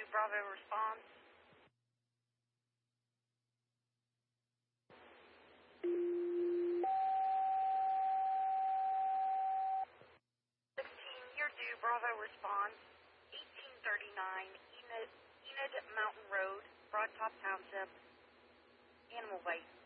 Bravo response. 16, you're due. Bravo response. 1839 Enid Mountain Road, Broad Top Township, Animal Waste.